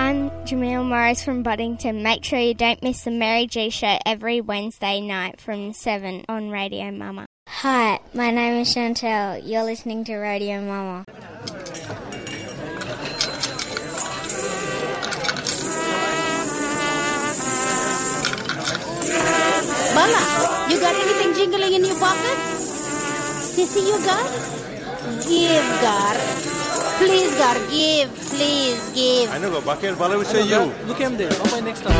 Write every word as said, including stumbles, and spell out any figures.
I'm Jamil Morris from Boddington. Make sure you don't miss the Mary G Show every Wednesday night from seven on Radio Mama. Hi, my name is Chantel. You're listening to Radio Mama. Bala, you got anything jingling in your pocket? Sissy, you got? Give, Gar. Please, Gar, give. Please, give. I know, Bakir Bala will say you. Look him there. How my next time?